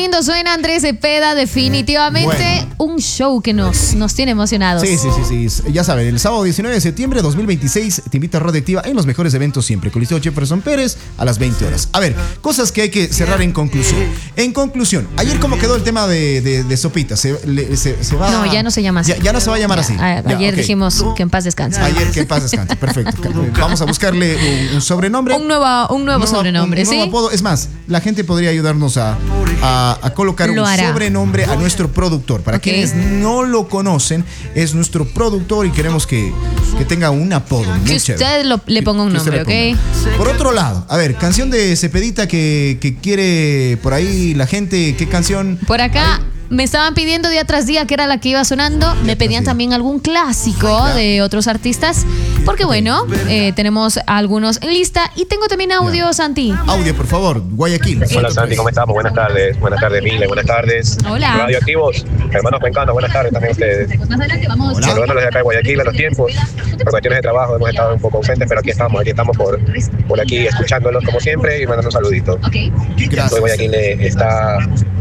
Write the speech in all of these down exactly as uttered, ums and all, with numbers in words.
Lindo suena Andrés Cepeda, definitivamente bueno. un show que nos, nos tiene emocionados. Sí, sí, sí, sí. Ya saben, el sábado diecinueve de septiembre de dos mil veintiséis te invita a Radioactiva en los mejores eventos siempre. Coliseo Jefferson Pérez a las veinte horas. A ver, cosas que hay que cerrar en conclusión. En conclusión, ayer cómo quedó el tema de, de, de Sopita. Se, le, se, se va, no, ya no se llama así. Ya, ya no se va a llamar ya, así. A, ya, ayer okay. dijimos que en paz descanse. Ayer que en paz descanse, perfecto. Vamos a buscarle un, un sobrenombre. Un nuevo, un nuevo, nuevo sobrenombre, un, un ¿sí? Nuevo apodo. Es más, la gente podría ayudarnos a, a, a colocar Lo un hará. sobrenombre a nuestro productor. Para okay. quienes no lo conocen, es nuestro productor y queremos que, que tenga un apodo. Que usted lo, le ponga un nombre, ¿ok? Por otro lado, a ver, canción de Cepedita que, que quiere por ahí la gente. ¿Qué canción? Por acá. Ay. Me estaban pidiendo día tras día que era la que iba sonando. Me pedían también algún clásico de otros artistas. Porque bueno, eh, tenemos algunos en lista. Y tengo también audio, Santi. Audio, por favor, Guayaquil. Hola Santi, ¿cómo estamos? Buenas tardes. Buenas tardes, Mile. Buenas tardes. Hola. Radioactivos, hermanos pencanos, buenas tardes también a ustedes. Hola. Saludándoles de acá de Guayaquil a los tiempos. Por cuestiones de trabajo hemos estado un poco ausentes, pero aquí estamos. Aquí estamos por, por aquí escuchándolos como siempre y mandando un saludito. Okay. Gracias. Hoy Guayaquil está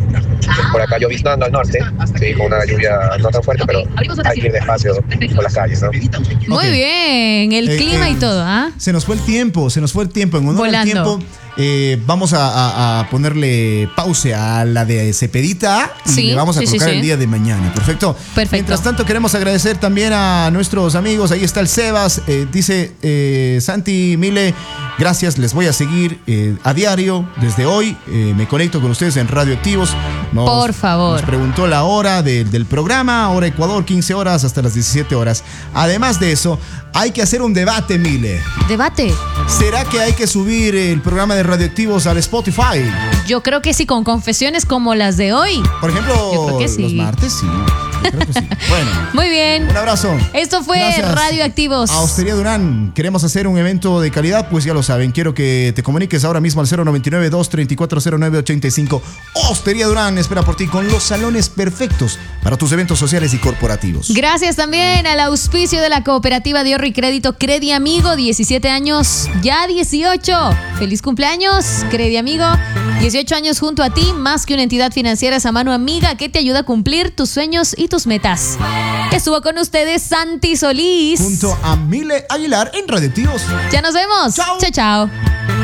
por acá lloviznando al norte, sí, con una lluvia no tan fuerte, pero hay que ir despacio por las calles, ¿no? Muy okay. bien, el eh, clima eh, y todo, ¿ah? ¿eh? Se nos fue el tiempo, se nos fue el tiempo. En honor Volando. al tiempo, eh, vamos a, a, a ponerle pause a la de Cepedita y sí, le vamos a sí, colocar sí, sí. el día de mañana. Perfecto. Perfecto. Mientras tanto, queremos agradecer también a nuestros amigos. Ahí está el Sebas, eh, dice eh, Santi, Mile. Gracias, les voy a seguir eh, a diario desde hoy. Eh, me conecto con ustedes en Radioactivos. Nos, Por favor. Nos preguntó la hora de, del programa, hora Ecuador, quince horas hasta las diecisiete horas. Además de eso, hay que hacer un debate, Mile. ¿Debate? ¿Será que hay que subir el programa de Radioactivos al Spotify? Yo creo que sí, con confesiones como las de hoy. Por ejemplo, sí. los martes, sí. Yo creo que sí. Bueno. Muy bien. Un abrazo. Esto fue Gracias. Radioactivos. A Hostería Durán. Queremos hacer un evento de calidad, pues ya lo saben. Quiero que te comuniques ahora mismo al cero noventa y nueve, dos treinta y cuatro, cero nueve ochenta y cinco. Hostería Durán espera por ti con los salones perfectos para tus eventos sociales y corporativos. Gracias también al auspicio de la cooperativa de ahorro y crédito Credi Amigo, diecisiete años, ya dieciocho. Feliz cumpleaños, Credi Amigo. dieciocho años junto a ti, más que una entidad financiera, esa mano amiga que te ayuda a cumplir tus sueños y tus metas. Estuvo con ustedes Santi Solís. Junto a Mile Aguilar en Radioactivos. Ya nos vemos. Chao. Chao, chao.